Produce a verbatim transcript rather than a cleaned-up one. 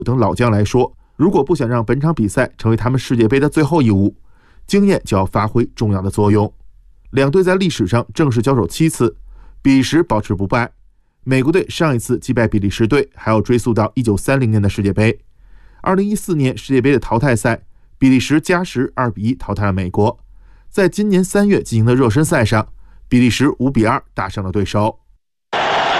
等老将来说，如果不想让本场比赛成为他们世界杯的最后一舞，经验就要发挥重要的作用。两队在历史上正式交手七次，比利时保持不败。美国队上一次击败比利时队还要追溯到一九三零年的世界杯。二零一四年世界杯的淘汰赛，比利时加时二比一淘汰了美国。在今年三月进行的热身赛上，比利时五比二大胜了对手。